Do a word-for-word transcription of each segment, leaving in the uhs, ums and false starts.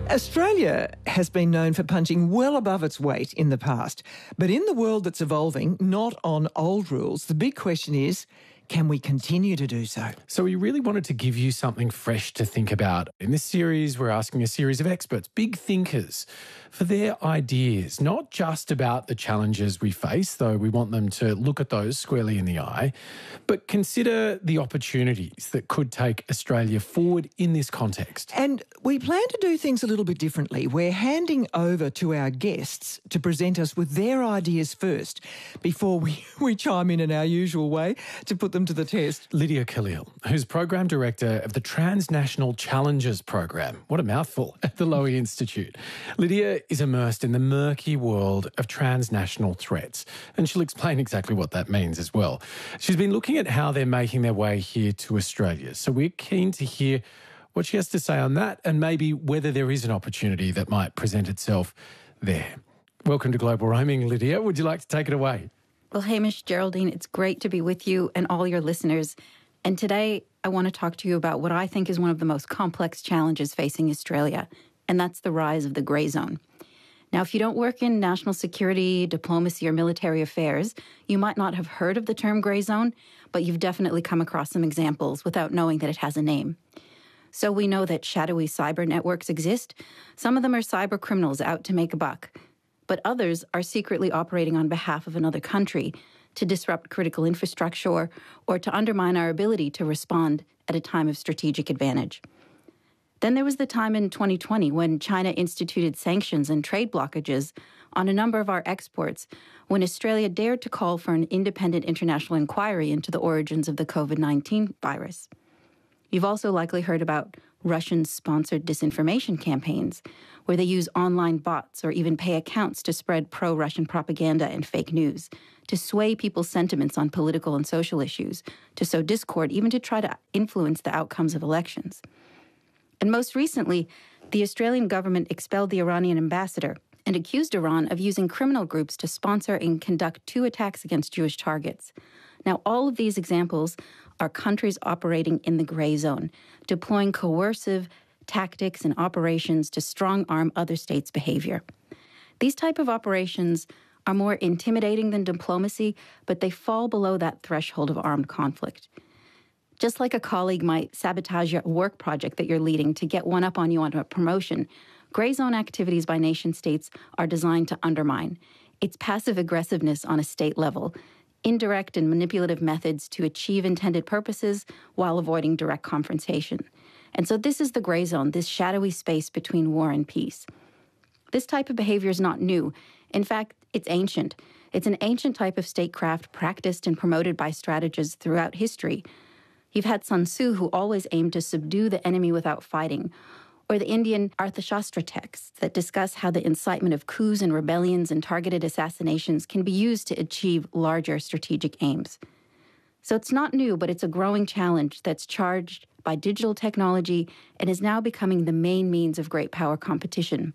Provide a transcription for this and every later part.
Australia has been known for punching well above its weight in the past. But in the world that's evolving, not on old rules, the big question is, can we continue to do so? So we really wanted to give you something fresh to think about. In this series, we're asking a series of experts, big thinkers, for their ideas, not just about the challenges we face, though we want them to look at those squarely in the eye, but consider the opportunities that could take Australia forward in this context. And we plan to do things a little bit differently. We're handing over to our guests to present us with their ideas first before we, we chime in in our usual way to put them to the test. Lydia Khalil, who's Program Director of the Transnational Challenges Program, what a mouthful, at the Lowy Institute. Lydia is immersed in the murky world of transnational threats, and she'll explain exactly what that means as well. She's been looking at how they're making their way here to Australia, so we're keen to hear what she has to say on that and maybe whether there is an opportunity that might present itself there. Welcome to Global Roaming, Lydia. Would you like to take it away? Well, Hamish, Geraldine, it's great to be with you and all your listeners. And today I want to talk to you about what I think is one of the most complex challenges facing Australia, and that's the rise of the grey zone. Now, if you don't work in national security, diplomacy, or military affairs, you might not have heard of the term grey zone, but you've definitely come across some examples without knowing that it has a name. So we know that shadowy cyber networks exist. Some of them are cyber criminals out to make a buck, but others are secretly operating on behalf of another country to disrupt critical infrastructure or, or to undermine our ability to respond at a time of strategic advantage. Then there was the time in twenty twenty when China instituted sanctions and trade blockages on a number of our exports, when Australia dared to call for an independent international inquiry into the origins of the COVID nineteen virus. You've also likely heard about Russian-sponsored disinformation campaigns, where they use online bots or even pay accounts to spread pro-Russian propaganda and fake news, to sway people's sentiments on political and social issues, to sow discord, even to try to influence the outcomes of elections. And most recently, the Australian government expelled the Iranian ambassador and accused Iran of using criminal groups to sponsor and conduct two attacks against Jewish targets. Now, all of these examples are countries operating in the grey zone, deploying coercive tactics and operations to strong-arm other states' behavior. These type of operations are more intimidating than diplomacy, but they fall below that threshold of armed conflict. Just like a colleague might sabotage your work project that you're leading to get one up on you on a promotion, grey zone activities by nation states are designed to undermine. It's passive aggressiveness on a state level, indirect and manipulative methods to achieve intended purposes while avoiding direct confrontation. And so this is the grey zone, this shadowy space between war and peace. This type of behavior is not new. In fact, it's ancient. It's an ancient type of statecraft practiced and promoted by strategists throughout history. You've had Sun Tzu, who always aimed to subdue the enemy without fighting, or the Indian Arthashastra texts that discuss how the incitement of coups and rebellions and targeted assassinations can be used to achieve larger strategic aims. So it's not new, but it's a growing challenge that's charged by digital technology and is now becoming the main means of great power competition.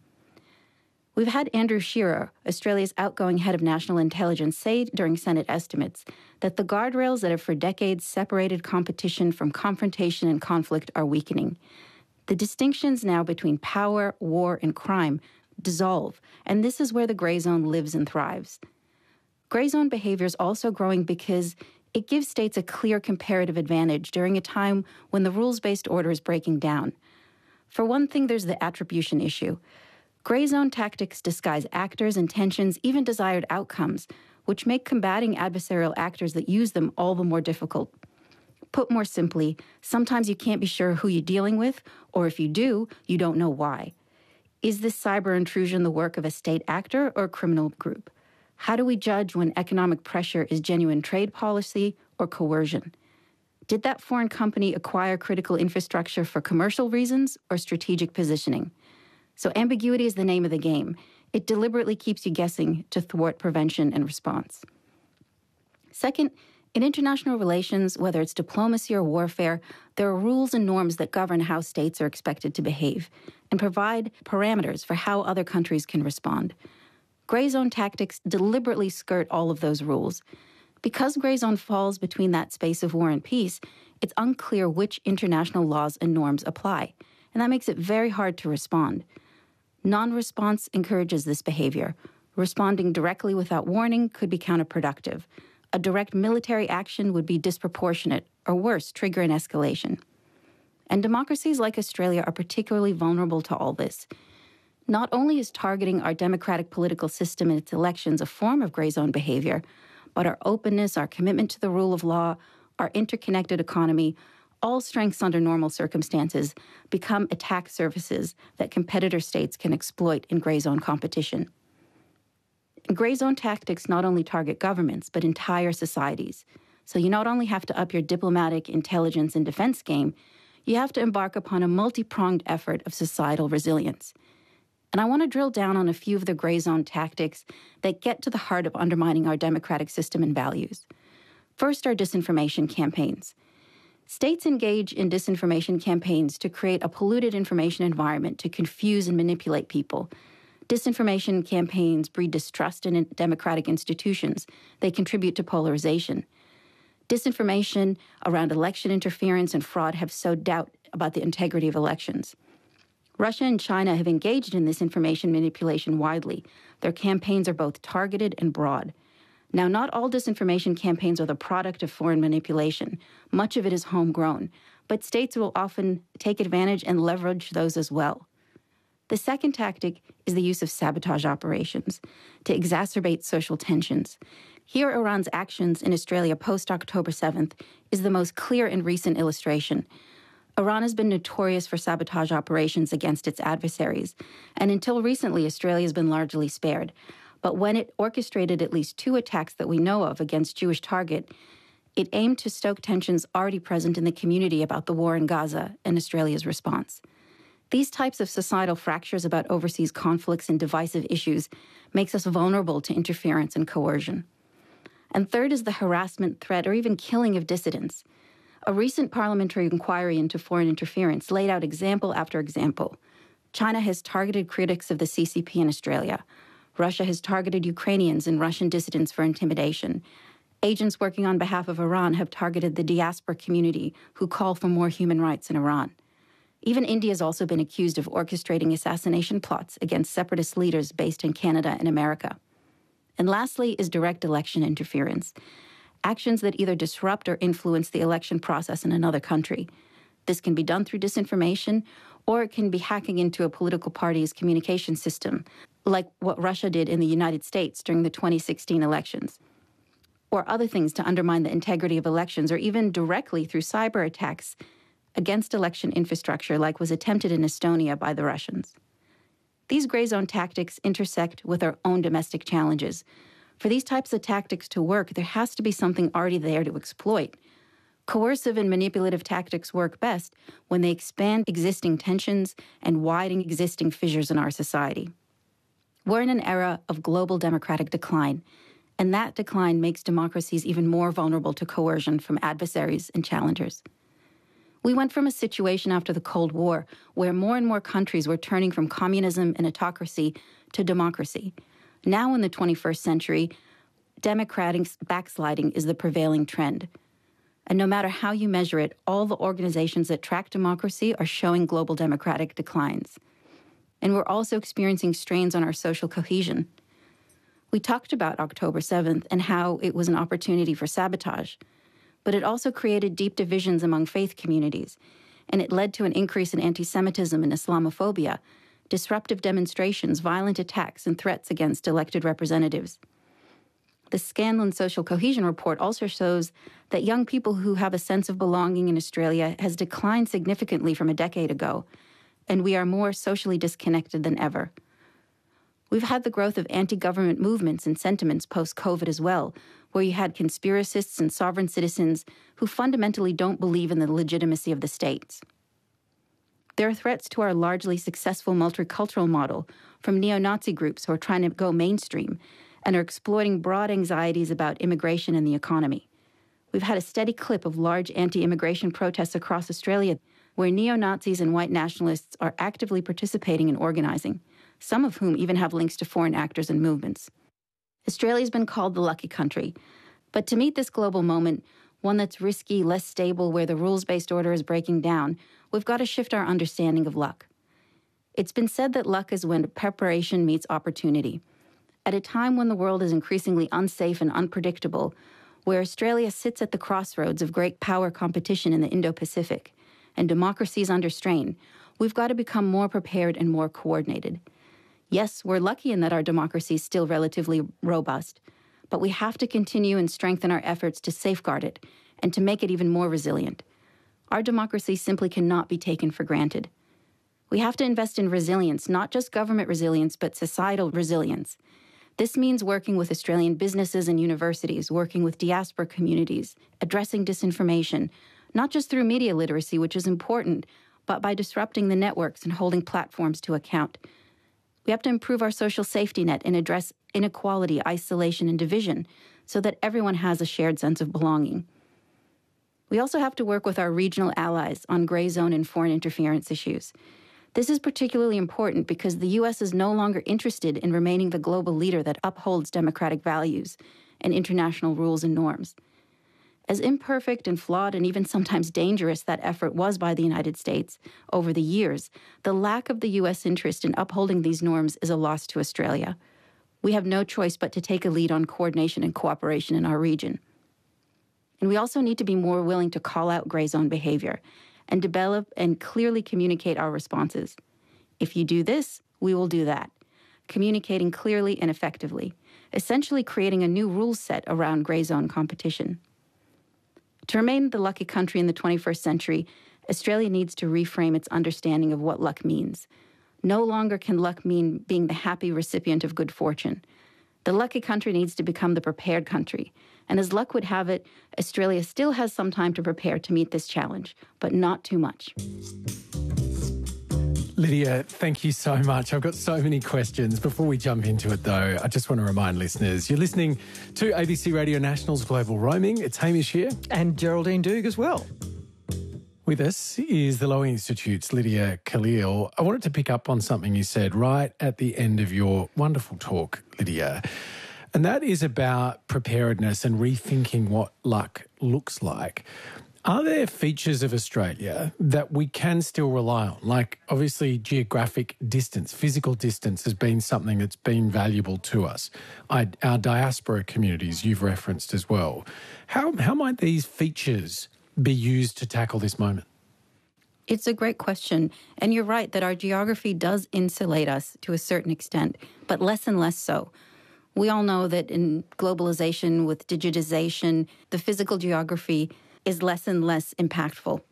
We've had Andrew Shearer, Australia's outgoing head of national intelligence, say during Senate estimates that the guardrails that have for decades separated competition from confrontation and conflict are weakening. The distinctions now between power, war, and crime dissolve, and this is where the grey zone lives and thrives. Grey zone behavior is also growing because it gives states a clear comparative advantage during a time when the rules-based order is breaking down. For one thing, there's the attribution issue. Grey zone tactics disguise actors, intentions, even desired outcomes, which make combating adversarial actors that use them all the more difficult. Put more simply, sometimes you can't be sure who you're dealing with, or if you do, you don't know why. Is this cyber intrusion the work of a state actor or a criminal group? How do we judge when economic pressure is genuine trade policy or coercion? Did that foreign company acquire critical infrastructure for commercial reasons or strategic positioning? So ambiguity is the name of the game. It deliberately keeps you guessing to thwart prevention and response. Second, in international relations, whether it's diplomacy or warfare, there are rules and norms that govern how states are expected to behave and provide parameters for how other countries can respond. Grey zone tactics deliberately skirt all of those rules. Because grey zone falls between that space of war and peace, it's unclear which international laws and norms apply, and that makes it very hard to respond. Non-response encourages this behavior. Responding directly without warning could be counterproductive. A direct military action would be disproportionate, or worse, trigger an escalation. And democracies like Australia are particularly vulnerable to all this. Not only is targeting our democratic political system in its elections a form of gray zone behavior, but our openness, our commitment to the rule of law, our interconnected economy, all strengths under normal circumstances, become attack surfaces that competitor states can exploit in gray zone competition. Gray zone tactics not only target governments, but entire societies. So you not only have to up your diplomatic, intelligence, and defense game, you have to embark upon a multi-pronged effort of societal resilience. And I want to drill down on a few of the gray zone tactics that get to the heart of undermining our democratic system and values. First are disinformation campaigns. States engage in disinformation campaigns to create a polluted information environment to confuse and manipulate people. Disinformation campaigns breed distrust in democratic institutions. They contribute to polarization. Disinformation around election interference and fraud have sowed doubt about the integrity of elections. Russia and China have engaged in this information manipulation widely. Their campaigns are both targeted and broad. Now, not all disinformation campaigns are the product of foreign manipulation. Much of it is homegrown, but states will often take advantage and leverage those as well. The second tactic is the use of sabotage operations to exacerbate social tensions. Here, Iran's actions in Australia post-October seventh is the most clear and recent illustration. Iran has been notorious for sabotage operations against its adversaries, and until recently, Australia has been largely spared. But when it orchestrated at least two attacks that we know of against Jewish target, it aimed to stoke tensions already present in the community about the war in Gaza and Australia's response. These types of societal fractures about overseas conflicts and divisive issues makes us vulnerable to interference and coercion. And third is the harassment, threat, or even killing of dissidents. A recent parliamentary inquiry into foreign interference laid out example after example. China has targeted critics of the C C P in Australia. Russia has targeted Ukrainians and Russian dissidents for intimidation. Agents working on behalf of Iran have targeted the diaspora community who call for more human rights in Iran. Even India has also been accused of orchestrating assassination plots against separatist leaders based in Canada and America. And lastly is direct election interference. Actions that either disrupt or influence the election process in another country. This can be done through disinformation, or it can be hacking into a political party's communication system, like what Russia did in the United States during the twenty sixteen elections. Or other things to undermine the integrity of elections, or even directly through cyber attacks against election infrastructure like was attempted in Estonia by the Russians. These gray zone tactics intersect with our own domestic challenges. For these types of tactics to work, there has to be something already there to exploit. Coercive and manipulative tactics work best when they expand existing tensions and widen existing fissures in our society. We're in an era of global democratic decline, and that decline makes democracies even more vulnerable to coercion from adversaries and challengers. We went from a situation after the Cold War where more and more countries were turning from communism and autocracy to democracy. Now in the twenty-first century, democratic backsliding is the prevailing trend. And no matter how you measure it, all the organizations that track democracy are showing global democratic declines. And we're also experiencing strains on our social cohesion. We talked about October seventh and how it was an opportunity for sabotage, but it also created deep divisions among faith communities, and it led to an increase in anti-Semitism and Islamophobia, disruptive demonstrations, violent attacks, and threats against elected representatives. The Scanlon Social Cohesion Report also shows that young people who have a sense of belonging in Australia has declined significantly from a decade ago, and we are more socially disconnected than ever. We've had the growth of anti-government movements and sentiments post-COVID as well, where you had conspiracists and sovereign citizens who fundamentally don't believe in the legitimacy of the states. There are threats to our largely successful multicultural model from neo-Nazi groups who are trying to go mainstream and are exploiting broad anxieties about immigration and the economy. We've had a steady clip of large anti-immigration protests across Australia where neo-Nazis and white nationalists are actively participating and organizing, some of whom even have links to foreign actors and movements. Australia's been called the lucky country, but to meet this global moment, one that's risky, less stable, where the rules-based order is breaking down, we've got to shift our understanding of luck. It's been said that luck is when preparation meets opportunity. At a time when the world is increasingly unsafe and unpredictable, where Australia sits at the crossroads of great power competition in the Indo-Pacific and democracy is under strain, we've got to become more prepared and more coordinated. Yes, we're lucky in that our democracy is still relatively robust, but we have to continue and strengthen our efforts to safeguard it and to make it even more resilient. Our democracy simply cannot be taken for granted. We have to invest in resilience, not just government resilience, but societal resilience. This means working with Australian businesses and universities, working with diaspora communities, addressing disinformation, not just through media literacy, which is important, but by disrupting the networks and holding platforms to account. We have to improve our social safety net and address inequality, isolation, and division so that everyone has a shared sense of belonging. We also have to work with our regional allies on gray zone and foreign interference issues. This is particularly important because the U S is no longer interested in remaining the global leader that upholds democratic values and international rules and norms. As imperfect and flawed and even sometimes dangerous that effort was by the United States over the years, the lack of the U S interest in upholding these norms is a loss to Australia. We have no choice but to take a lead on coordination and cooperation in our region. And we also need to be more willing to call out gray zone behavior and develop and clearly communicate our responses. If you do this, we will do that. Communicating clearly and effectively, essentially creating a new rule set around gray zone competition. To remain the lucky country in the twenty-first century, Australia needs to reframe its understanding of what luck means. No longer can luck mean being the happy recipient of good fortune. The lucky country needs to become the prepared country. And as luck would have it, Australia still has some time to prepare to meet this challenge, but not too much. Lydia, thank you so much. I've got so many questions. Before we jump into it, though, I just want to remind listeners, you're listening to A B C Radio National's Global Roaming. It's Hamish here. And Geraldine Doog as well. With us is the Lowy Institute's Lydia Khalil. I wanted to pick up on something you said right at the end of your wonderful talk, Lydia. And that is about preparedness and rethinking what luck looks like. Are there features of Australia that we can still rely on? Like, obviously, geographic distance, physical distance has been something that's been valuable to us. I, our diaspora communities you've referenced as well. How, how might these features be used to tackle this moment? It's a great question. And you're right that our geography does insulate us to a certain extent, but less and less so. We all know that in globalization, with digitization, the physical geography is less and less impactful.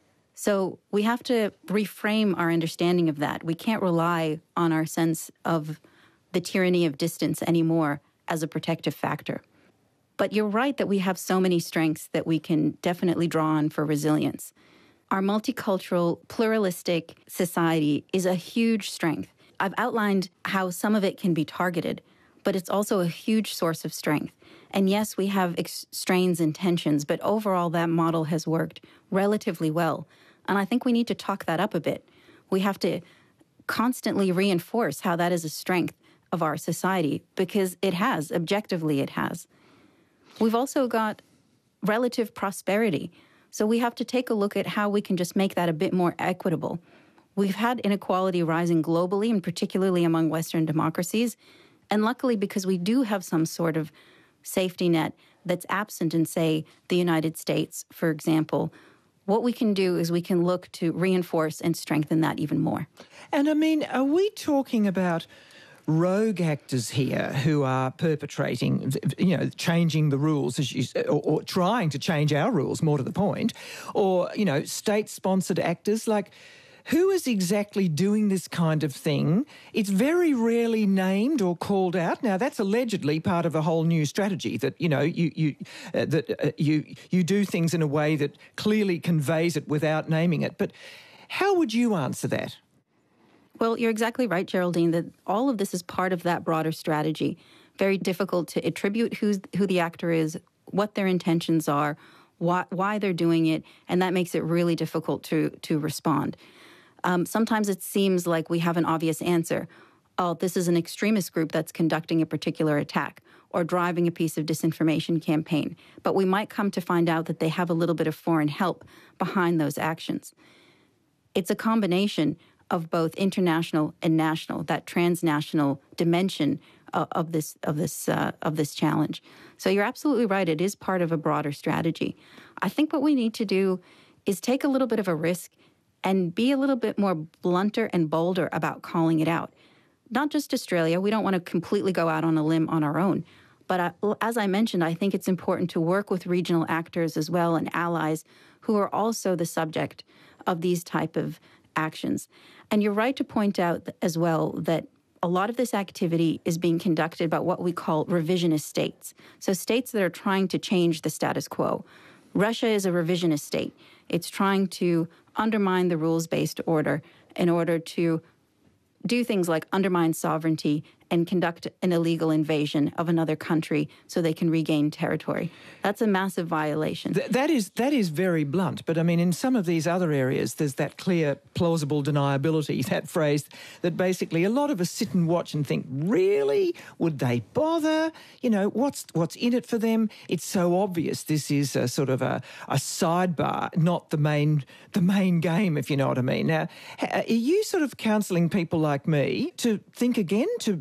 So we have to reframe our understanding of that. We can't rely on our sense of the tyranny of distance anymore as a protective factor. But you're right that we have so many strengths that we can definitely draw on for resilience. Our multicultural, pluralistic society is a huge strength. I've outlined how some of it can be targeted, but it's also a huge source of strength. And yes, we have ex- strains and tensions, but overall that model has worked relatively well. And I think we need to talk that up a bit. We have to constantly reinforce how that is a strength of our society, because it has, objectively it has. We've also got relative prosperity. So we have to take a look at how we can just make that a bit more equitable. We've had inequality rising globally, and particularly among Western democracies. And luckily, because we do have some sort of safety net that's absent in, say, the United States, for example, what we can do is we can look to reinforce and strengthen that even more. And I mean, are we talking about rogue actors here who are perpetrating, you know, changing the rules, as you, or, or trying to change our rules, more to the point, or, you know, state-sponsored actors? Like, who is exactly doing this kind of thing? It's very rarely named or called out. Now, that's allegedly part of a whole new strategy that, you know, you you uh, that uh, you you do things in a way that clearly conveys it without naming it. But how would you answer that? Well, you're exactly right, Geraldine, that all of this is part of that broader strategy. Very difficult to attribute who's, who the actor is, what their intentions are, why, why they're doing it, and that makes it really difficult to to respond. Um, sometimes it seems like we have an obvious answer. Oh, this is an extremist group that's conducting a particular attack or driving a piece of disinformation campaign. But we might come to find out that they have a little bit of foreign help behind those actions. It's a combination of both international and national, that transnational dimension uh, of this of this uh, of this challenge. So you're absolutely right. It is part of a broader strategy. I think what we need to do is take a little bit of a risk and be a little bit more blunter and bolder about calling it out. Not just Australia. We don't want to completely go out on a limb on our own. But uh, as I mentioned, I think it's important to work with regional actors as well and allies who are also the subject of these type of actions. And you're right to point out as well that a lot of this activity is being conducted by what we call revisionist states. So states that are trying to change the status quo. Russia is a revisionist state. It's trying to undermine the rules-based order in order to do things like undermine sovereignty and conduct an illegal invasion of another country so they can regain territory. That's a massive violation. Th- that is that is very blunt, but I mean, in some of these other areas, there's that clear, plausible deniability, that phrase that basically a lot of us sit and watch and think, really? Would they bother? You know, what's what's in it for them? It's so obvious this is a sort of a, a sidebar, not the main the main game, if you know what I mean. Now, are you sort of counselling people like me to think again, to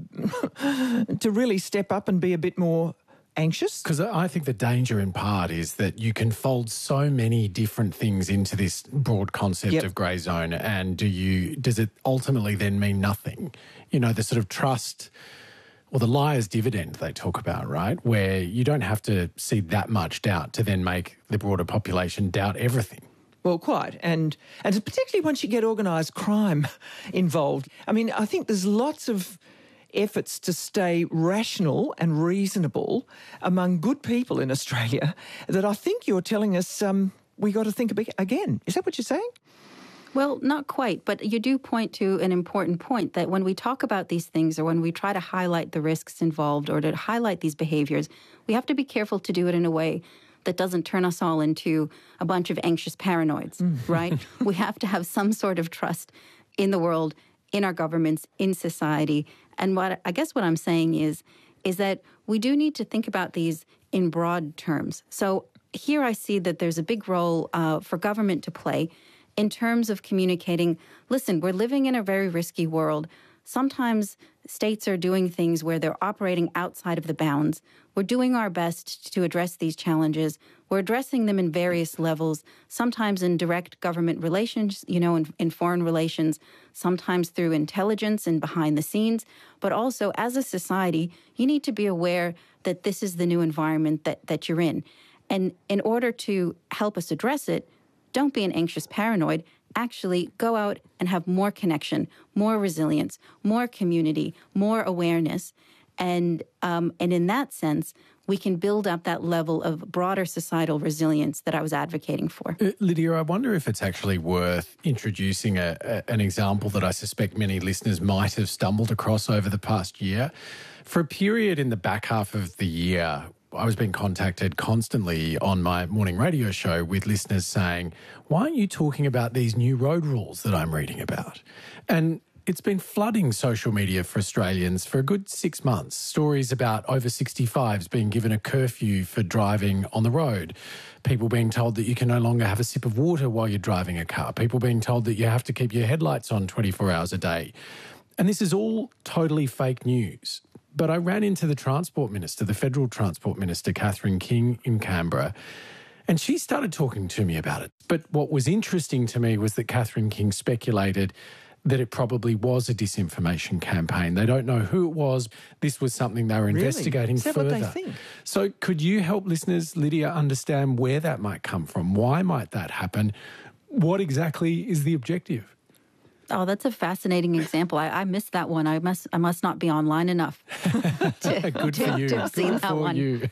to really step up and be a bit more anxious? Because I think the danger in part is that you can fold so many different things into this broad concept Yep. of grey zone, and do you does it ultimately then mean nothing? You know, the sort of trust or the liar's dividend they talk about, right? Where you don't have to see that much doubt to then make the broader population doubt everything. Well, quite. And and particularly once you get organised crime involved. I mean, I think there's lots of efforts to stay rational and reasonable among good people in Australia that I think you're telling us um, we got to think about again. Is that what you're saying? Well, not quite, but you do point to an important point that when we talk about these things or when we try to highlight the risks involved or to highlight these behaviors, we have to be careful to do it in a way that doesn't turn us all into a bunch of anxious paranoids, mm. right? We have to have some sort of trust in the world, in our governments, in society. And what I guess what I'm saying is, is that we do need to think about these in broad terms. So here I see that there's a big role uh, for government to play in terms of communicating, listen, we're living in a very risky world. Sometimes states are doing things where they're operating outside of the bounds. We're doing our best to address these challenges. We're addressing them in various levels, sometimes in direct government relations, you know, in, in foreign relations, sometimes through intelligence and behind the scenes. But also, as a society, you need to be aware that this is the new environment that, that you're in. And in order to help us address it, don't be an anxious paranoid. Actually go out and have more connection, more resilience, more community, more awareness. And um, and in that sense, we can build up that level of broader societal resilience that I was advocating for. Uh, Lydia, I wonder if it's actually worth introducing a, a, an example that I suspect many listeners might have stumbled across over the past year. For a period in the back half of the year, I was being contacted constantly on my morning radio show with listeners saying, why aren't you talking about these new road rules that I'm reading about? And it's been flooding social media for Australians for a good six months. Stories about over sixty-fives being given a curfew for driving on the road. People being told that you can no longer have a sip of water while you're driving a car. People being told that you have to keep your headlights on twenty-four hours a day. And this is all totally fake news. But I ran into the Transport Minister, the Federal Transport Minister, Catherine King, in Canberra, and she started talking to me about it. But what was interesting to me was that Catherine King speculated that it probably was a disinformation campaign. They don't know who it was. This was something they were Really? investigating Is that further. what they think? So could you help listeners, Lydia, understand where that might come from? Why might that happen? What exactly is the objective? Oh, that's a fascinating example. I, I missed that one. I must I must not be online enough to, Good to, for you. to have seen Good that for one. you.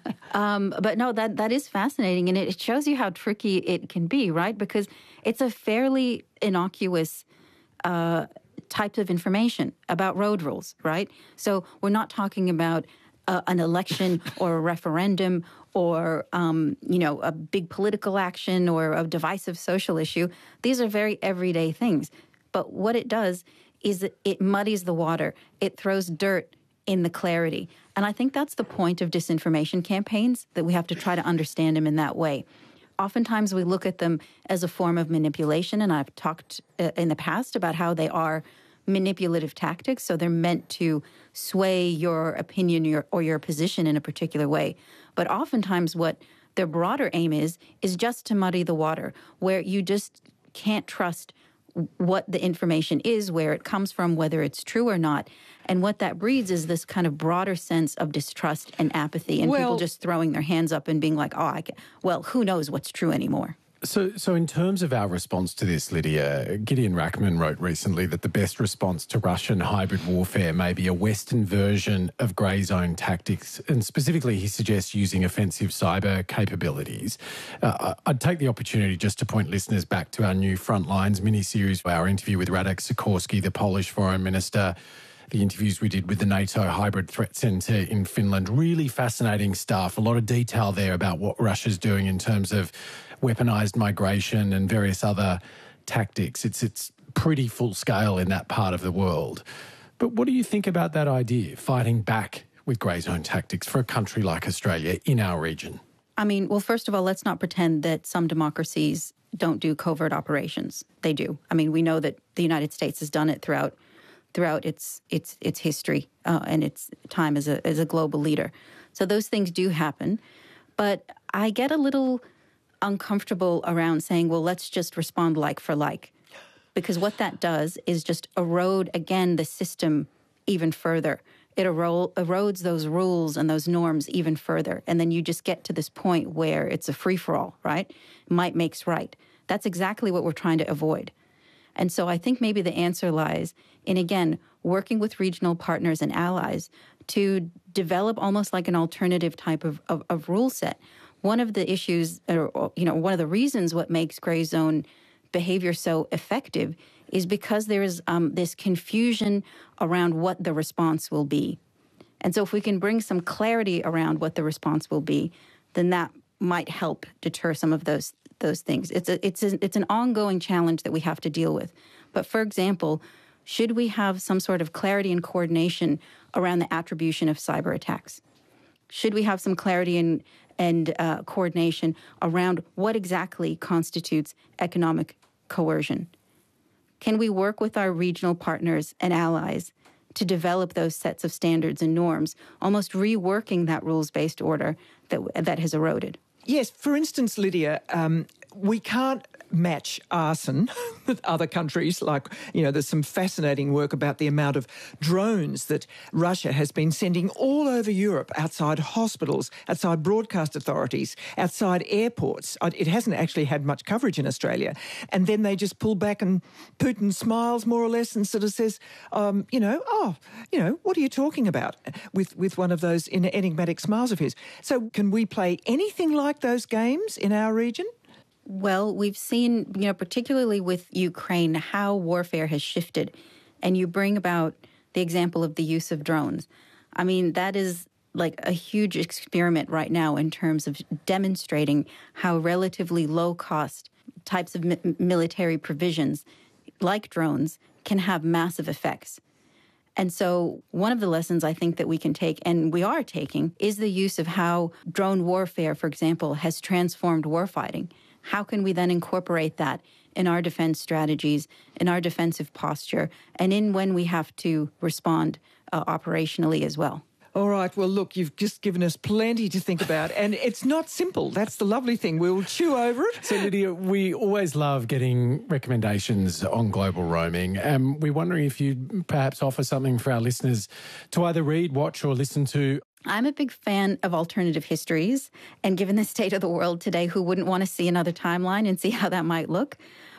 um, but no, that that is fascinating, and it, it shows you how tricky it can be, right? Because it's a fairly innocuous uh, type of information about road rules, right? So we're not talking about uh, an election or a referendum or, um, you know, a big political action or a divisive social issue. These are very everyday things. But what it does is it, it muddies the water. It throws dirt in the clarity. And I think that's the point of disinformation campaigns, that we have to try to understand them in that way. Oftentimes we look at them as a form of manipulation, and I've talked uh, in the past about how they are manipulative tactics, so they're meant to sway your opinion your, or your position in a particular way. But oftentimes what their broader aim is, is just to muddy the water, where you just can't trust what the information is, where it comes from, whether it's true or not. And what that breeds is this kind of broader sense of distrust and apathy, and well, people just throwing their hands up and being like, oh, I can, well, who knows what's true anymore. So, so in terms of our response to this, Lydia, Gideon Rachman wrote recently that the best response to Russian hybrid warfare may be a Western version of grey zone tactics, and specifically he suggests using offensive cyber capabilities. Uh, I'd take the opportunity just to point listeners back to our new Frontlines mini-series, our interview with Radek Sikorski, the Polish foreign minister, the interviews we did with the NATO Hybrid Threat Centre in Finland. Really fascinating stuff, a lot of detail there about what Russia's doing in terms of weaponised migration and various other tactics. It's it's pretty full scale in that part of the world. But what do you think about that idea, fighting back with grey zone tactics for a country like Australia in our region? I mean, well, first of all, let's not pretend that some democracies don't do covert operations. They do. I mean, we know that the United States has done it throughout throughout its its its history uh, and its time as a as a global leader. So those things do happen. But I get a little uncomfortable around saying, well, let's just respond like for like. Because what that does is just erode, again, the system even further. It ero- erodes those rules and those norms even further. And then you just get to this point where it's a free-for-all, right? Might makes right. That's exactly what we're trying to avoid. And so I think maybe the answer lies in, again, working with regional partners and allies to develop almost like an alternative type of, of, of rule set. One of the issues, or, you know, one of the reasons what makes gray zone behavior so effective is because there is um, this confusion around what the response will be. And so if we can bring some clarity around what the response will be, then that might help deter some of those those things. It's a, it's a, it's an ongoing challenge that we have to deal with. But for example, should we have some sort of clarity and coordination around the attribution of cyber attacks? Should we have some clarity and and uh, coordination around what exactly constitutes economic coercion? Can we work with our regional partners and allies to develop those sets of standards and norms, almost reworking that rules-based order that that has eroded? Yes, for instance, Lydia, um, we can't match arson with other countries. Like, you know, there's some fascinating work about the amount of drones that Russia has been sending all over Europe, outside hospitals, outside broadcast authorities, outside airports. It hasn't actually had much coverage in Australia. And then they just pull back and Putin smiles more or less and sort of says, um, you know, oh, you know, what are you talking about? With, with one of those enigmatic smiles of his. So can we play anything like those games in our region? Well, we've seen, you know, particularly with Ukraine, how warfare has shifted. And you bring about the example of the use of drones. I mean, that is like a huge experiment right now in terms of demonstrating how relatively low-cost types of mi- military provisions, like drones, can have massive effects. And so one of the lessons I think that we can take, and we are taking, is the use of how drone warfare, for example, has transformed warfighting. How can we then incorporate that in our defense strategies, in our defensive posture, and in when we have to respond uh, operationally as well? All right. Well, look, you've just given us plenty to think about, and it's not simple. That's the lovely thing. We'll chew over it. So, Lydia, we always love getting recommendations on global roaming. Um, we're wondering if you'd perhaps offer something for our listeners to either read, watch, or listen to. I'm a big fan of alternative histories, and given the state of the world today, who wouldn't want to see another timeline and see how that might look?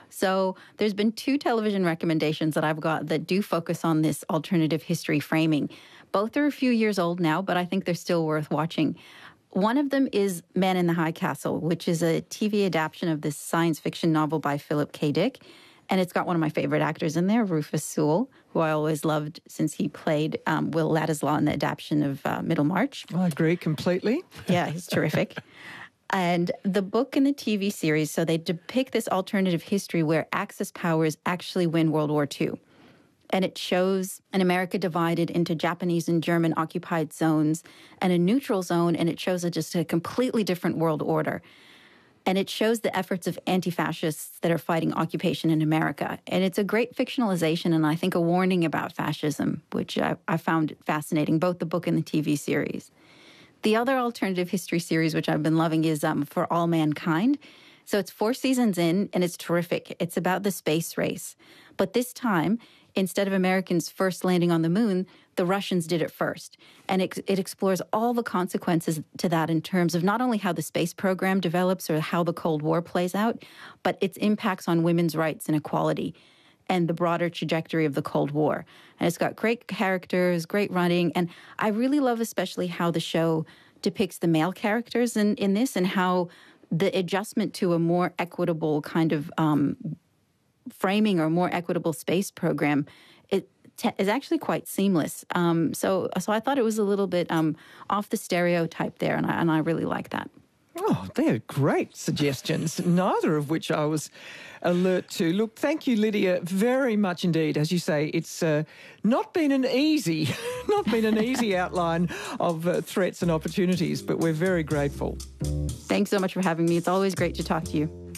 So there's been two television recommendations that I've got that do focus on this alternative history framing. Both are a few years old now, but I think they're still worth watching. One of them is Man in the High Castle, which is a T V adaptation of this science fiction novel by Philip K. Dick. And it's got one of my favorite actors in there, Rufus Sewell, who I always loved since he played um, Will Ladislaw in the adaptation of uh, Middlemarch. I agree completely. Yeah, he's terrific. And the book and the T V series, so they depict this alternative history where Axis powers actually win World War Two. And it shows an America divided into Japanese and German occupied zones and a neutral zone, and it shows a, just a completely different world order. And it shows the efforts of anti-fascists that are fighting occupation in America. And it's a great fictionalization and I think a warning about fascism, which I, I found fascinating, both the book and the T V series. The other alternative history series, which I've been loving, is um, For All Mankind. So it's four seasons in, and it's terrific. It's about the space race. But this time, instead of Americans first landing on the moon, the Russians did it first. And it, it explores all the consequences to that in terms of not only how the space program develops or how the Cold War plays out, but its impacts on women's rights and equality and the broader trajectory of the Cold War. And it's got great characters, great writing, and I really love especially how the show depicts the male characters in, in this and how the adjustment to a more equitable kind of um, framing or more equitable space program it te- is actually quite seamless. Um, so, so I thought it was a little bit um, off the stereotype there, and I, and I really like that. Oh, they're great suggestions, neither of which I was alert to. Look, thank you, Lydia, very much indeed. As you say, it's uh, not been an easy, not been an easy outline of uh, threats and opportunities, but we're very grateful. Thanks so much for having me. It's always great to talk to you.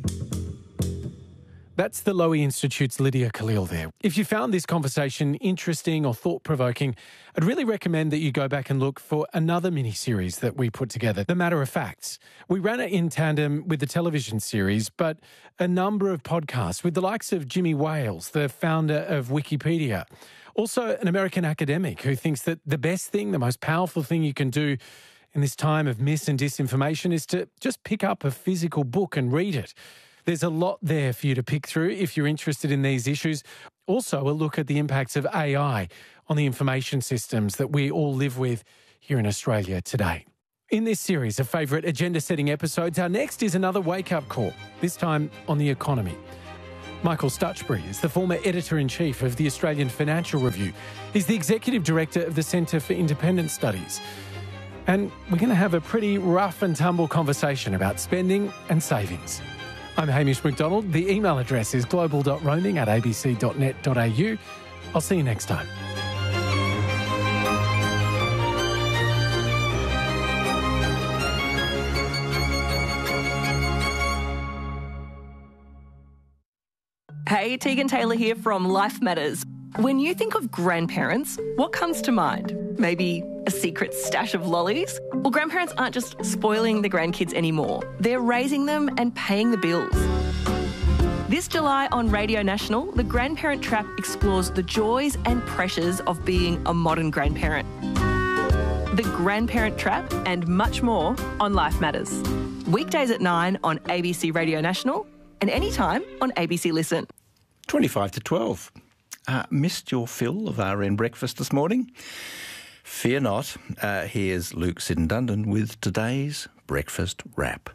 That's the Lowy Institute's Lydia Khalil there. If you found this conversation interesting or thought-provoking, I'd really recommend that you go back and look for another mini-series that we put together, The Matter of Facts. We ran it in tandem with the television series, but a number of podcasts with the likes of Jimmy Wales, the founder of Wikipedia, also an American academic who thinks that the best thing, the most powerful thing you can do in this time of mis and disinformation is to just pick up a physical book and read it. There's a lot there for you to pick through if you're interested in these issues. Also, a look at the impacts of A I on the information systems that we all live with here in Australia today. In this series of favourite agenda-setting episodes, our next is another wake-up call, this time on the economy. Michael Stutchbury is the former editor-in-chief of the Australian Financial Review. He's the executive director of the Centre for Independent Studies. And we're going to have a pretty rough and tumble conversation about spending and savings. I'm Hamish McDonald. The email address is global dot roaming at a b c dot net dot a u. I'll see you next time. Hey, Tegan Taylor here from Life Matters. When you think of grandparents, what comes to mind? Maybe a secret stash of lollies? Well, grandparents aren't just spoiling the grandkids anymore. They're raising them and paying the bills. This July on Radio National, The Grandparent Trap explores the joys and pressures of being a modern grandparent. The Grandparent Trap and much more on Life Matters. Weekdays at nine on A B C Radio National and anytime on A B C Listen. twenty-five to twelve. Uh, missed your fill of R N Breakfast this morning? Fear not. Uh, here's Luke Siddon-Dundon with today's Breakfast Wrap.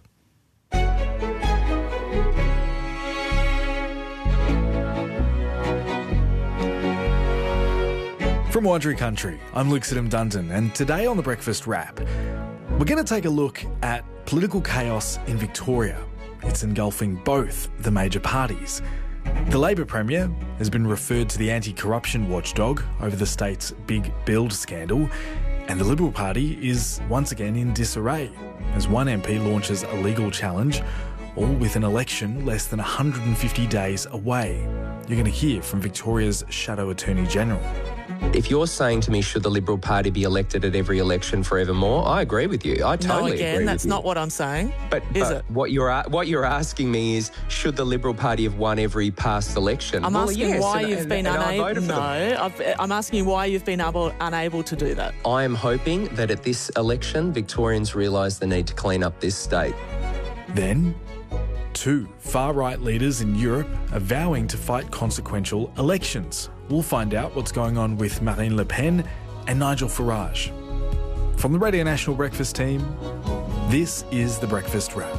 From Wandering Country, I'm Luke Siddon-Dundon, and today on the Breakfast Wrap, we're going to take a look at political chaos in Victoria. It's engulfing both the major parties. The Labor Premier has been referred to the anti-corruption watchdog over the state's big build scandal, and the Liberal Party is once again in disarray as one M P launches a legal challenge, all with an election less than one hundred fifty days away. You're going to hear from Victoria's Shadow Attorney General. If you're saying to me, should the Liberal Party be elected at every election forevermore, I agree with you. I totally no, again, agree that's with you. not what I'm saying. But, is but it? what you're a- what you're asking me is, should the Liberal Party have won every past election? I'm well, asking yes, why and, you've and, been and I unable. voted for No, them. I've, I'm asking why you've been able unable to do that. I am hoping that at this election, Victorians realise the need to clean up this state. Then, two far-right leaders in Europe are vowing to fight consequential elections. We'll find out what's going on with Marine Le Pen and Nigel Farage. From the Radio National Breakfast team, this is the Breakfast Wrap.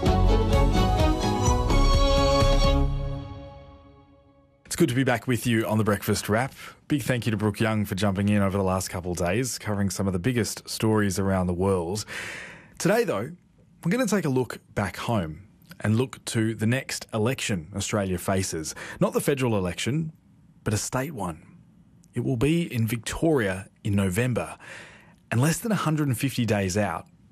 It's good to be back with you on the Breakfast Wrap. Big thank you to Brooke Young for jumping in over the last couple of days, covering some of the biggest stories around the world. Today, though, we're going to take a look back home and look to the next election Australia faces. Not the federal election, but a state one. It will be in Victoria in November. And less than one hundred fifty days out,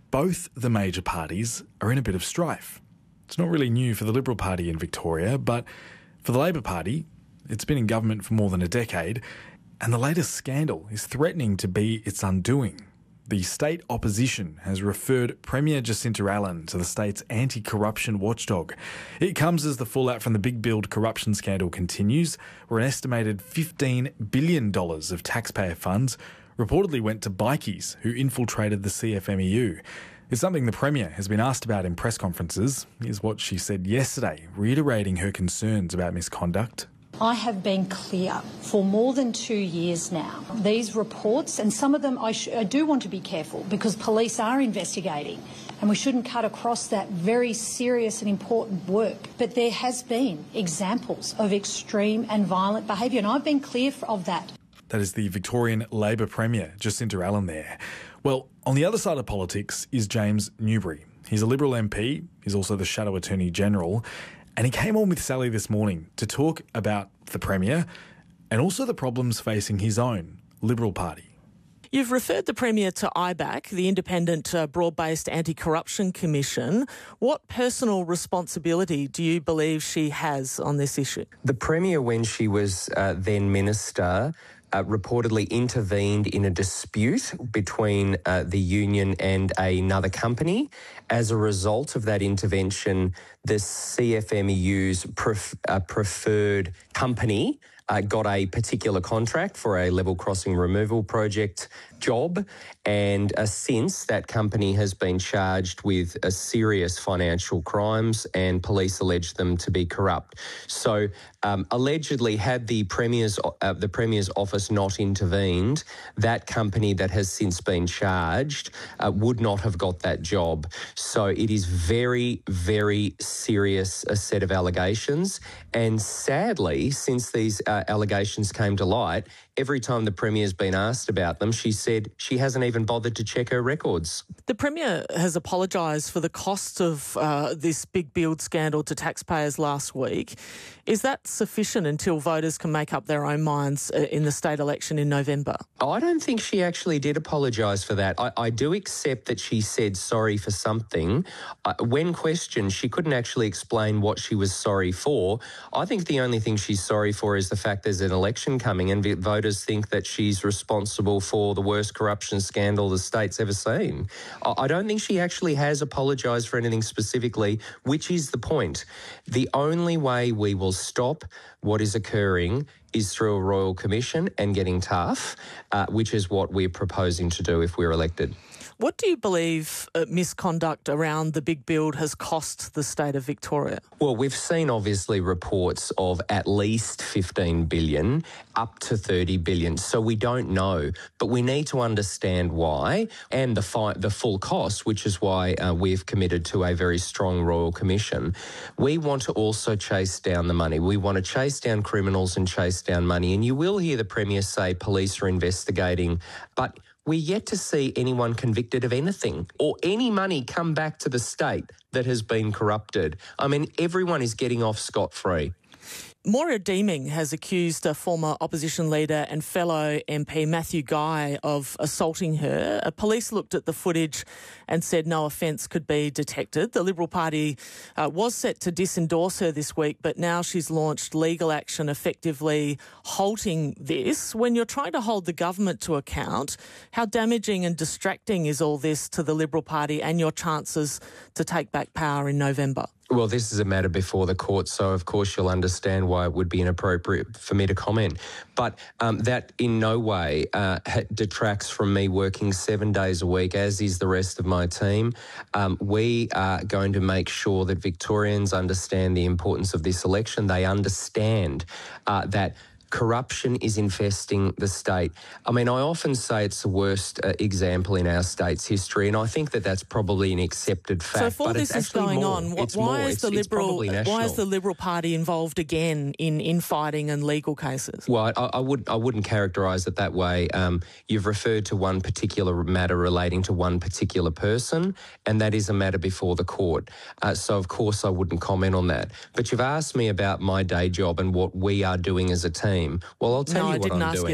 both the major parties are in a bit of strife. It's not really new for the Liberal Party in Victoria, but for the Labor Party, it's been in government for more than a decade, and the latest scandal is threatening to be its undoing. The state opposition has referred Premier Jacinta Allen to the state's anti-corruption watchdog. It comes as the fallout from the Big Build corruption scandal continues, where an estimated fifteen billion dollars of taxpayer funds reportedly went to bikies who infiltrated the C F M E U. It's something the Premier has been asked about in press conferences. Here's what she said yesterday, reiterating her concerns about misconduct. I have been clear for more than two years now. These reports, and some of them I, sh- I do want to be careful because police are investigating and we shouldn't cut across that very serious and important work. But there has been examples of extreme and violent behaviour, and I've been clear of that. That is the Victorian Labor Premier, Jacinta Allen there. Well, on the other side of politics is James Newbury. He's a Liberal M P, he's also the Shadow Attorney General, and he came on with Sally this morning to talk about the Premier and also the problems facing his own Liberal Party. You've referred the Premier to I B A C, the Independent uh, Broad-Based Anti-Corruption Commission. What personal responsibility do you believe she has on this issue? The Premier, when she was uh, then Minister, Uh, reportedly intervened in a dispute between uh, the union and another company. As a result of that intervention, the C F M E U's pref- uh, preferred company uh, got a particular contract for a level crossing removal project job, and uh, since that company has been charged with uh, serious financial crimes and police allege them to be corrupt. So um, allegedly, had the Premier's, uh, the Premier's office not intervened, that company that has since been charged uh, would not have got that job. So it is very, very serious a set of allegations. And sadly, since these uh, allegations came to light, every time the Premier's been asked about them, she said she hasn't even bothered to check her records. The Premier has apologised for the cost of uh, this Big Build scandal to taxpayers last week. Is that sufficient until voters can make up their own minds in the state election in November? I don't think she actually did apologise for that. I, I do accept that she said sorry for something. Uh, when questioned, she couldn't actually explain what she was sorry for. I think the only thing she's sorry for is the fact there's an election coming and voters think that she's responsible for the worst corruption scandal the state's ever seen. I, I don't think she actually has apologised for anything specifically, which is the point. The only way we will stop what is occurring is through a royal commission and getting tough, uh, which is what we're proposing to do if we're elected. What do you believe uh, misconduct around the Big Build has cost the state of Victoria? Well, we've seen obviously reports of at least fifteen billion dollars up to thirty billion dollars. So we don't know, but we need to understand why and the fi- the full cost, which is why uh, we've committed to a very strong Royal Commission. We want to also chase down the money. We want to chase down criminals and chase down money. And you will hear the Premier say police are investigating, but we're yet to see anyone convicted of anything or any money come back to the state that has been corrupted. I mean, everyone is getting off scot-free. Moira Deeming has accused a former opposition leader and fellow M P Matthew Guy of assaulting her. Uh, police looked at the footage and said no offence could be detected. The Liberal Party uh, was set to disendorse her this week, but now she's launched legal action effectively halting this. When you're trying to hold the government to account, how damaging and distracting is all this to the Liberal Party and your chances to take back power in November? Well, this is a matter before the court, so of course you'll understand why it would be inappropriate for me to comment. But um, that in no way uh, detracts from me working seven days a week, as is the rest of my team. Um, we are going to make sure that Victorians understand the importance of this election. They understand uh, that corruption is infesting the state. I mean, I often say it's the worst uh, example in our state's history, and I think that that's probably an accepted fact. So if all but this it's is going more. on, what, it's why more. is it's, the it's Liberal why is the Liberal Party involved again in infighting and legal cases? Well, I, I would I wouldn't characterise it that way. Um, you've referred to one particular matter relating to one particular person, and that is a matter before the court. Uh, so of course I wouldn't comment on that. But you've asked me about my day job and what we are doing as a team. Well, I'll tell no, you I what didn't I'm ask doing. you that.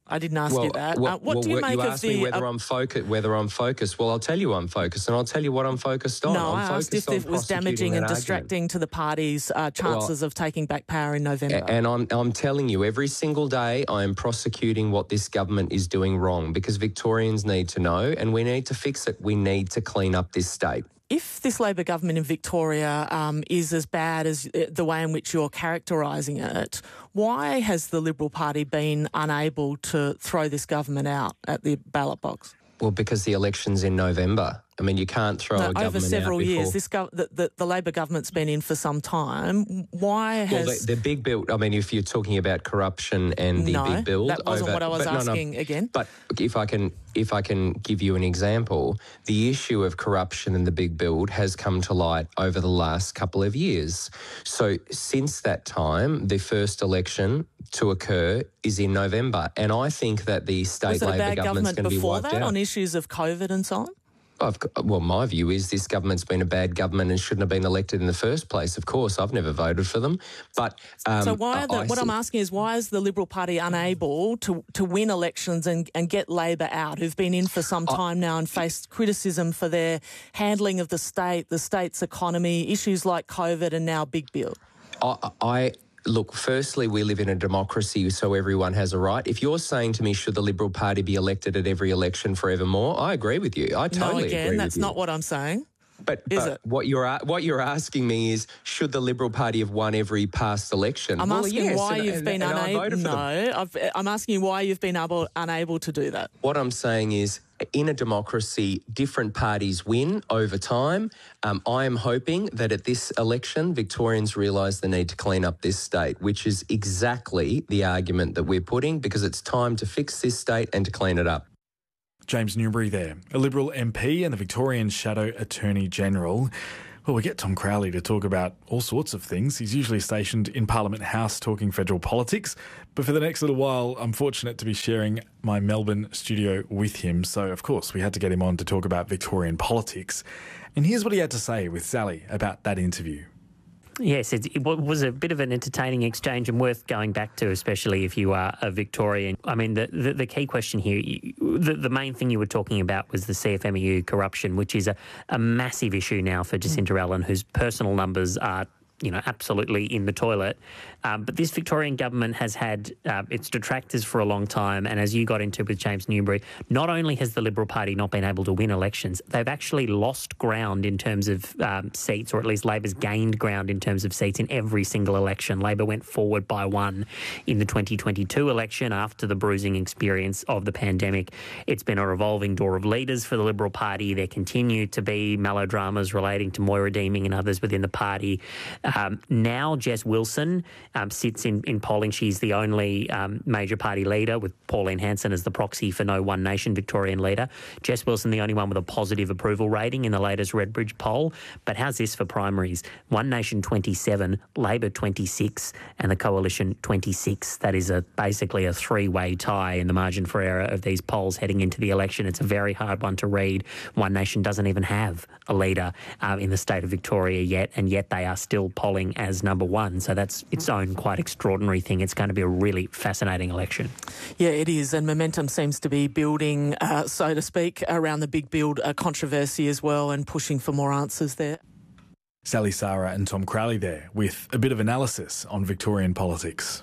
I didn't ask well, you that. Well, uh, what well, do you make you of asked the... me whether uh, I'm focused. Whether I'm focused. Well, I'll tell you I'm focused, and I'll tell you what I'm focused on. No, I'm I asked if focused it on was damaging prosecuting and that distracting argument. to the party's uh, chances Well, of taking back power in November. And I'm, I'm telling you, every single day I am prosecuting what this government is doing wrong, because Victorians need to know, and we need to fix it. We need to clean up this state. If this Labor government in Victoria um, is as bad as the way in which you're characterising it, why has the Liberal Party been unable to throw this government out at the ballot box? Well, because the election's in November. I mean, you can't throw no, a government over several out before... years. This gov- the, the, the Labor government's been in for some time. Why has... Well, the, the big build... I mean, if you're talking about corruption and the no, big build... that wasn't over, what I was but asking no, no, again. But if I can if I can give you an example, the issue of corruption and the big build has come to light over the last couple of years. So since that time, the first election to occur is in November. And I think that the state Labor government's going to be wiped out. Was it a bad government before that on issues of COVID and so on? I've, well, my view is this government's been a bad government and shouldn't have been elected in the first place. Of course, I've never voted for them. But um, so why? Are the, I what see, I'm asking is why is the Liberal Party unable to, to win elections and, and get Labor out, who've been in for some time now and faced criticism for their handling of the state, the state's economy, issues like COVID and now Big Bill? I. I Look, firstly, we live in a democracy, so everyone has a right. If you're saying to me, should the Liberal Party be elected at every election forevermore, I agree with you. I totally no, again, agree that's with you. not what I'm saying. But, is but it? what you're what you're asking me is, should the Liberal Party have won every past election? I'm well, asking yes, why and, you've and, been and unable. No, I've, I'm asking you why you've been able unable to do that. What I'm saying is, in a democracy, different parties win over time. Um, I am hoping that at this election, Victorians realise the need to clean up this state, which is exactly the argument that we're putting, because it's time to fix this state and to clean it up. James Newbury there, a Liberal M P and the Victorian Shadow Attorney General. Well, we get Tom Crowley to talk about all sorts of things. He's usually stationed in Parliament House talking federal politics, but for the next little while, I'm fortunate to be sharing my Melbourne studio with him. So, of course, we had to get him on to talk about Victorian politics. And here's what he had to say with Sally about that interview. Yes, it, it was a bit of an entertaining exchange and worth going back to, especially if you are a Victorian. I mean, the, the, the key question here, you, the, the main thing you were talking about was the C F M E U corruption, which is a, a massive issue now for Jacinta Allen, whose personal numbers are, you know, absolutely in the toilet. Um, but this Victorian government has had uh, its detractors for a long time. And as you got into with James Newbury, not only has the Liberal Party not been able to win elections, they've actually lost ground in terms of um, seats, or at least Labor's gained ground in terms of seats in every single election. Labor went forward by one in the twenty twenty-two election after the bruising experience of the pandemic. It's been a revolving door of leaders for the Liberal Party. There continue to be melodramas relating to Moira Deeming and others within the party. Um, now Jess Wilson um, sits in, in polling. She's the only um, major party leader, with Pauline Hanson as the proxy for no One Nation Victorian leader. Jess Wilson, the only one with a positive approval rating in the latest Redbridge poll. But how's this for primaries? One Nation twenty-seven, Labor twenty-six and the Coalition twenty-six. That is a basically a three-way tie in the margin for error of these polls heading into the election. It's a very hard one to read. One Nation doesn't even have a leader uh, in the state of Victoria yet, and yet they are still polling as number one. So that's its own quite extraordinary thing. It's going to be a really fascinating election. Yeah, it is. And momentum seems to be building, uh, so to speak, around the big build uh, controversy as well, and pushing for more answers there. Sally Sara and Tom Crowley there with a bit of analysis on Victorian politics.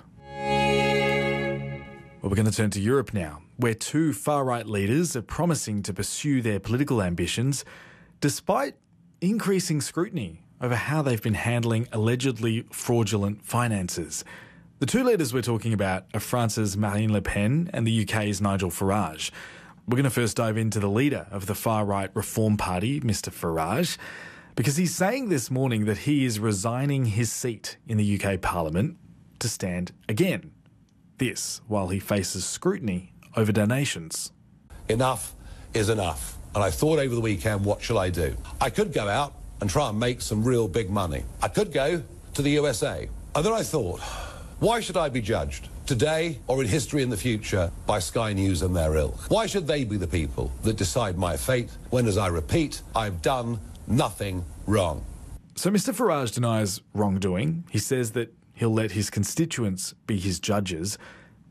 Well, we're going to turn to Europe now, where two far-right leaders are promising to pursue their political ambitions despite increasing scrutiny over how they've been handling allegedly fraudulent finances. The two leaders we're talking about are France's Marine Le Pen and the U K's Nigel Farage. We're going to first dive into the leader of the far-right Reform Party, Mister Farage, because he's saying this morning that he is resigning his seat in the U K Parliament to stand again. This while he faces scrutiny over donations. Enough is enough. And I thought over the weekend, what shall I do? I could go out and try and make some real big money. I could go to the U S A. And then I thought, why should I be judged today or in history in the future by Sky News and their ilk? Why should they be the people that decide my fate when, as I repeat, I've done nothing wrong? So Mister Farage denies wrongdoing. He says that he'll let his constituents be his judges.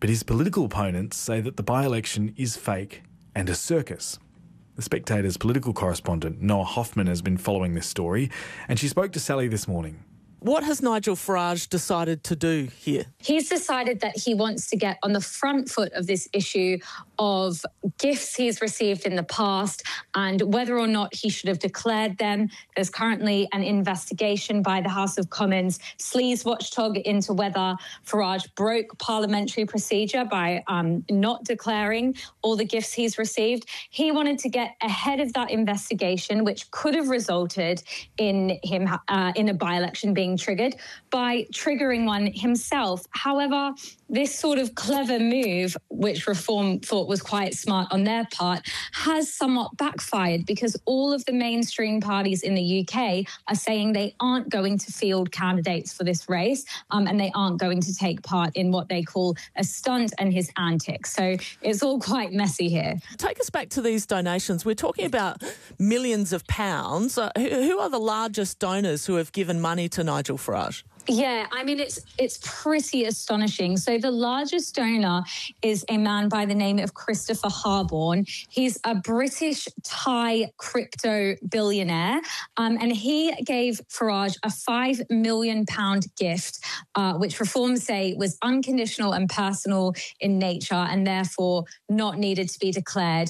but his political opponents say that the by-election is fake and a circus. The Spectator's political correspondent, Noah Hoffman, has been following this story, and she spoke to Sally this morning. What has Nigel Farage decided to do here? He's decided that he wants to get on the front foot of this issue of gifts he's received in the past and whether or not he should have declared them. There's currently an investigation by the House of Commons sleaze watchdog into whether Farage broke parliamentary procedure by um, not declaring all the gifts he's received. He wanted to get ahead of that investigation, which could have resulted in him uh, in a by-election being triggered, by triggering one himself. However, this sort of clever move, which Reform thought was quite smart on their part, has somewhat backfired because all of the mainstream parties in the U K are saying they aren't going to field candidates for this race um, and they aren't going to take part in what they call a stunt and his antics. So it's all quite messy here. Take us back to these donations. We're talking about millions of pounds. Uh, who, who are the largest donors who have given money to Nigel Farage? Yeah, I mean, it's it's pretty astonishing. So the largest donor is a man by the name of Christopher Harborne. He's a British Thai crypto billionaire, um, and he gave Farage a five million pound gift, uh, which Reform say was unconditional and personal in nature and therefore not needed to be declared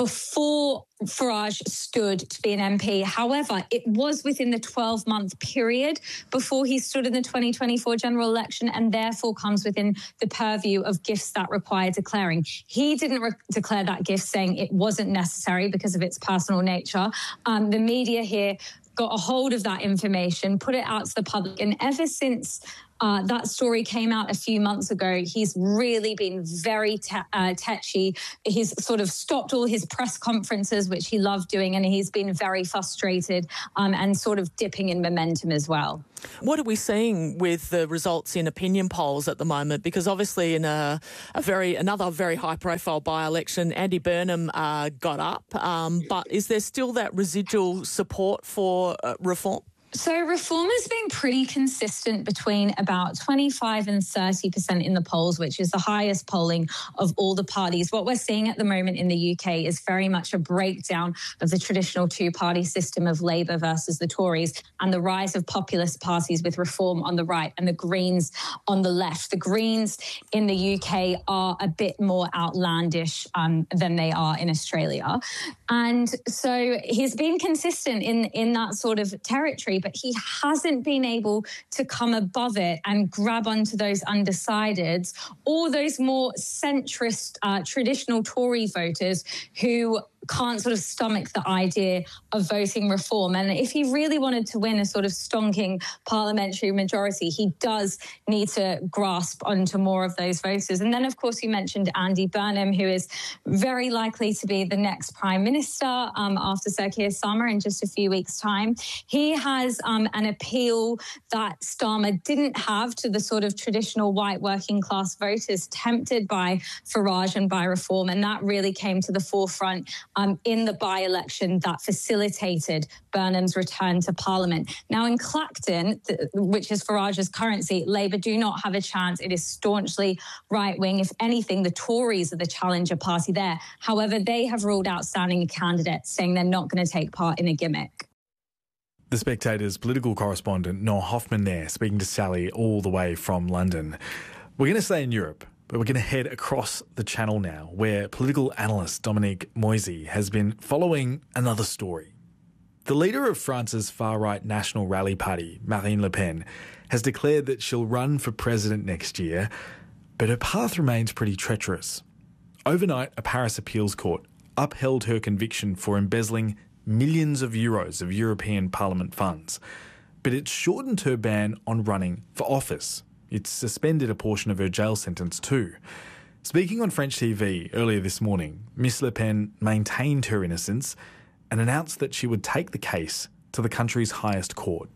before Farage stood to be an M P. However, it was within the twelve-month period before he stood in the twenty twenty-four general election and therefore comes within the purview of gifts that require declaring. He didn't re- declare that gift, saying it wasn't necessary because of its personal nature. Um, the media here got a hold of that information, put it out to the public, and ever since Uh, that story came out a few months ago, he's really been very te- uh, tetchy. He's sort of stopped all his press conferences, which he loved doing, and he's been very frustrated um, and sort of dipping in momentum as well. What are we seeing with the results in opinion polls at the moment? Because obviously in a, a very another very high-profile by-election, Andy Burnham uh, got up, um, but is there still that residual support for uh, Reform? So Reform has been pretty consistent between about twenty-five and thirty percent in the polls, which is the highest polling of all the parties. What we're seeing at the moment in the U K is very much a breakdown of the traditional two-party system of Labour versus the Tories and the rise of populist parties with Reform on the right and the Greens on the left. The Greens in the U K are a bit more outlandish um, than they are in Australia. And so he's been consistent in, in that sort of territory, but he hasn't been able to come above it and grab onto those undecideds or those more centrist uh, traditional Tory voters who can't sort of stomach the idea of voting Reform. And if he really wanted to win a sort of stonking parliamentary majority, he does need to grasp onto more of those voters. And then, of course, you mentioned Andy Burnham, who is very likely to be the next Prime Minister um, after Sir Keir Starmer in just a few weeks' time. He has um, an appeal that Starmer didn't have to the sort of traditional white working class voters tempted by Farage and by Reform. And that really came to the forefront Um, in the by-election that facilitated Burnham's return to Parliament. Now, in Clacton, th- which is Farage's current seat, Labour do not have a chance. It is staunchly right-wing. If anything, the Tories are the challenger party there. However, they have ruled out standing a candidate, saying they're not going to take part in a gimmick. The Spectator's political correspondent, Noah Hoffman there, speaking to Sally all the way from London. We're going to stay in Europe, but we're going to head across the channel now, where political analyst Dominique Moisy has been following another story. The leader of France's far-right National Rally Party, Marine Le Pen, has declared that she'll run for president next year, but her path remains pretty treacherous. Overnight, a Paris appeals court upheld her conviction for embezzling millions of euros of European Parliament funds, but it shortened her ban on running for office. It's suspended a portion of her jail sentence too. Speaking on French T V earlier this morning, Miss Le Pen maintained her innocence and announced that she would take the case to the country's highest court.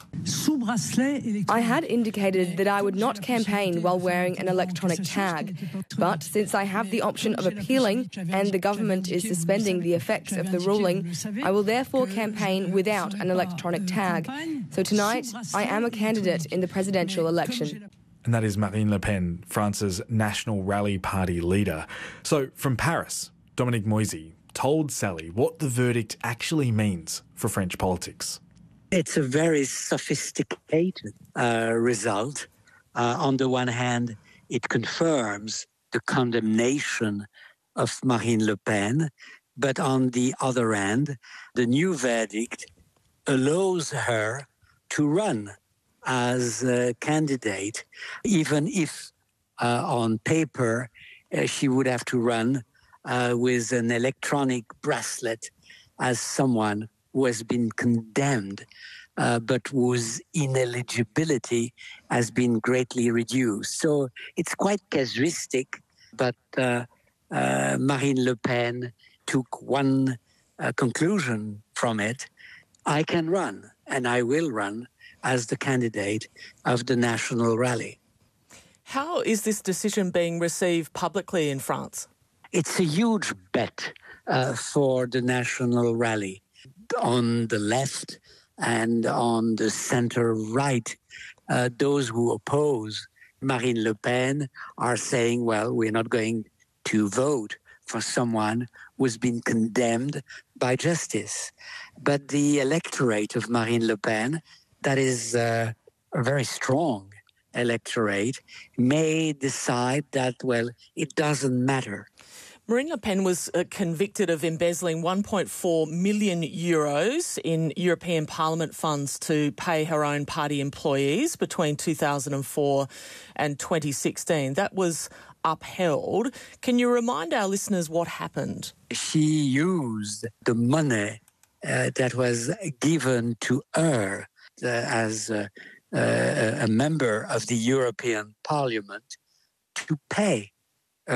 I had indicated that I would not campaign while wearing an electronic tag, but since I have the option of appealing and the government is suspending the effects of the ruling, I will therefore campaign without an electronic tag. So tonight, I am a candidate in the presidential election. and that is Marine Le Pen, France's National Rally Party leader. So from Paris, Dominique Moisy told Sally what the verdict actually means for French politics. It's a very sophisticated uh, result. Uh, on the one hand, it confirms the condemnation of Marine Le Pen, but on the other hand, the new verdict allows her to run as a candidate, even if uh, on paper uh, she would have to run uh, with an electronic bracelet as someone who has been condemned, uh, but whose ineligibility has been greatly reduced. So it's quite casuistic, but uh, uh, Marine Le Pen took one uh, conclusion from it. I can run, and I will run as the candidate of the National Rally. How is this decision being received publicly in France? It's a huge bet uh, for the National Rally. On the left and on the center-right, uh, those who oppose Marine Le Pen are saying, well, we're not going to vote for someone who's been condemned by justice. But the electorate of Marine Le Pen, that is uh, a very strong electorate, may decide that, well, it doesn't matter. Marine Le Pen was uh, convicted of embezzling one point four million euros in European Parliament funds to pay her own party employees between two thousand four and twenty sixteen. That was upheld. Can you remind our listeners what happened? She used the money uh, that was given to her uh, as a, uh, a member of the European Parliament to pay uh,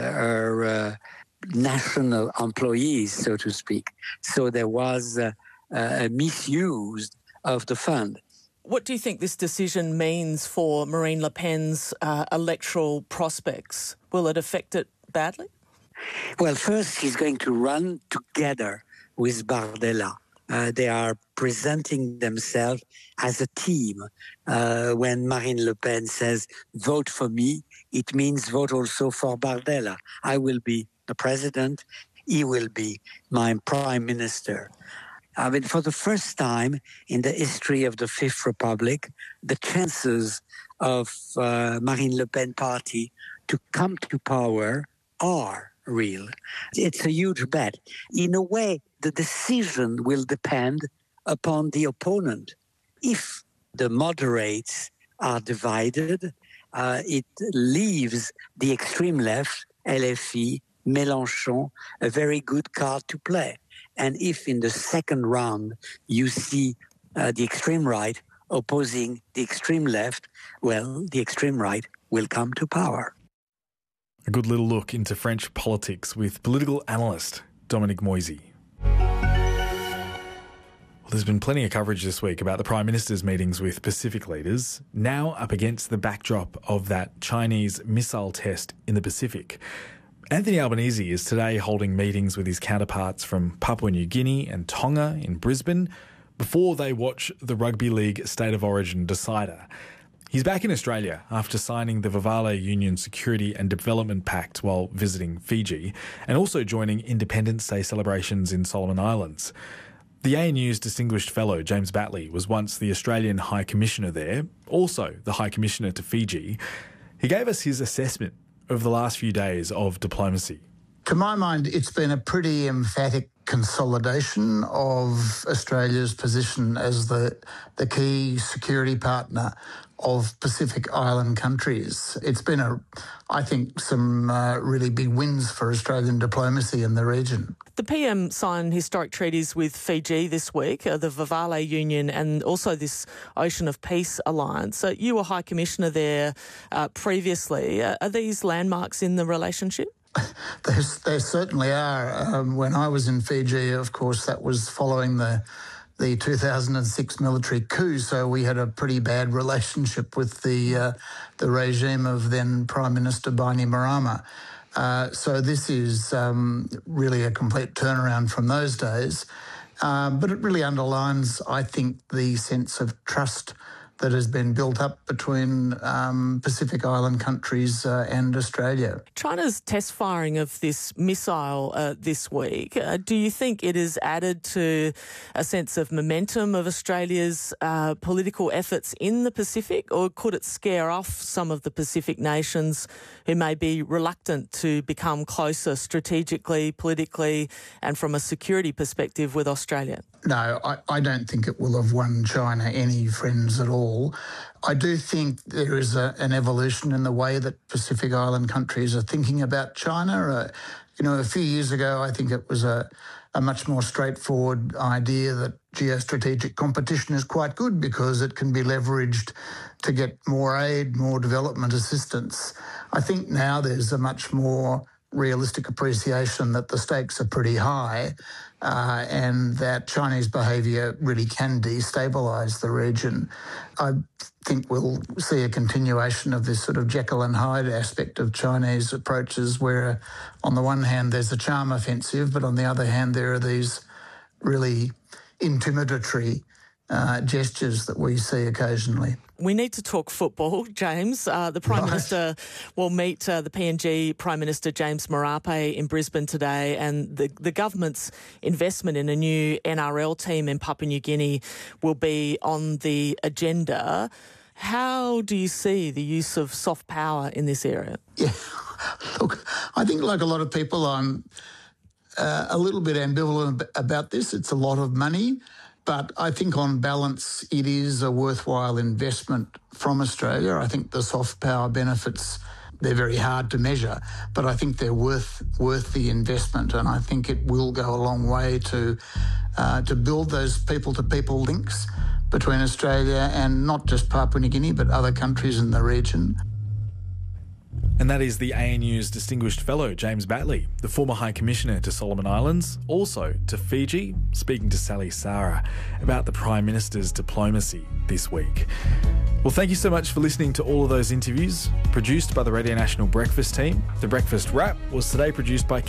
her uh, national employees, so to speak. So there was uh, a misuse of the fund. What do you think this decision means for Marine Le Pen's uh, electoral prospects? Will it affect it badly? Well, first, she's going to run together with Bardella. Uh, they are presenting themselves as a team. Uh, when Marine Le Pen says, vote for me, it means vote also for Bardella. I will be the president. He will be my prime minister. I mean, for the first time in the history of the Fifth Republic, the chances of uh, Marine Le Pen party to come to power are real. It's a huge bet. In a way, the decision will depend upon the opponent. If the moderates are divided, uh, it leaves the extreme left, L F I, Mélenchon, a very good card to play. And if in the second round you see uh, the extreme right opposing the extreme left, well, the extreme right will come to power. A good little look into French politics with political analyst Dominique Moisy. Well, there's been plenty of coverage this week about the Prime Minister's meetings with Pacific leaders, now up against the backdrop of that Chinese missile test in the Pacific. Anthony Albanese is today holding meetings with his counterparts from Papua New Guinea and Tonga in Brisbane before they watch the Rugby League State of Origin decider. He's back in Australia after signing the Vavale Union Security and Development Pact while visiting Fiji and also joining Independence Day celebrations in Solomon Islands. The A N U's Distinguished Fellow, James Batley, was once the Australian High Commissioner there, also the High Commissioner to Fiji. He gave us his assessment of the last few days of diplomacy. To my mind, it's been a pretty emphatic consolidation of Australia's position as the the key security partner of Pacific Island countries. It's been, a, I think, some uh, really big wins for Australian diplomacy in the region. The P M signed historic treaties with Fiji this week, uh, the Vavale Union and also this Ocean of Peace Alliance. Uh, you were High Commissioner there uh, previously. Uh, are these landmarks in the relationship? There's, there certainly are. Um, when I was in Fiji, of course, that was following the the two thousand six military coup, so we had a pretty bad relationship with the uh, the regime of then Prime Minister Bainimarama. Uh, so this is um, really a complete turnaround from those days. Uh, but it really underlines, I think, the sense of trust that has been built up between um, Pacific Island countries uh, and Australia. China's test firing of this missile uh, this week, uh, do you think it has added to a sense of momentum of Australia's uh, political efforts in the Pacific, or could it scare off some of the Pacific nations who may be reluctant to become closer strategically, politically and from a security perspective with Australia? No, I, I don't think it will have won China any friends at all. I do think there is a, an evolution in the way that Pacific Island countries are thinking about China. Uh, you know, a few years ago, I think it was a, a much more straightforward idea that geostrategic competition is quite good because it can be leveraged to get more aid, more development assistance. I think now there's a much more realistic appreciation that the stakes are pretty high uh, and that Chinese behaviour really can destabilise the region. I think we'll see a continuation of this sort of Jekyll and Hyde aspect of Chinese approaches where on the one hand there's a charm offensive, but on the other hand there are these really intimidatory uh, gestures that we see occasionally. We need to talk football, James. Uh, the Prime right. Minister will meet uh, the P N G Prime Minister James Marape in Brisbane today, and the, the government's investment in a new N R L team in Papua New Guinea will be on the agenda. How do you see the use of soft power in this area? Yeah, look, I think like a lot of people, I'm uh, a little bit ambivalent about this. It's a lot of money. But I think on balance, it is a worthwhile investment from Australia. I think the soft power benefits, they're very hard to measure, but I think they're worth worth the investment, and I think it will go a long way to uh, to build those people-to-people links between Australia and not just Papua New Guinea, but other countries in the region. And that is the A N U's Distinguished Fellow, James Batley, the former High Commissioner to Solomon Islands, also to Fiji, speaking to Sally Sara about the Prime Minister's diplomacy this week. Well, thank you so much for listening to all of those interviews, produced by the Radio National Breakfast team. The Breakfast Wrap was today produced by